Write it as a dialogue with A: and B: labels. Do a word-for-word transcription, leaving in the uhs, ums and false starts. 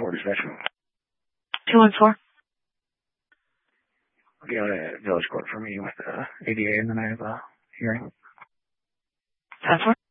A: four dispatch.
B: two one four.
A: I'll get a village court for me with the A D A, and then I have a hearing.
B: ten four.